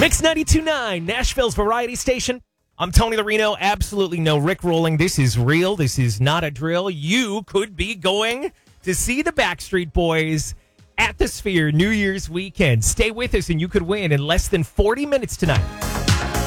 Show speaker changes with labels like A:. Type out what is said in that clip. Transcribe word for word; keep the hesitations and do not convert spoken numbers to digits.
A: Mix ninety-two point nine, Nashville's variety station. I'm Tony Larino. Absolutely no Rick rolling. This is real. This is not a drill. You could be going to see the Backstreet Boys at the Sphere New Year's weekend. Stay with us and you could win in less than forty minutes tonight.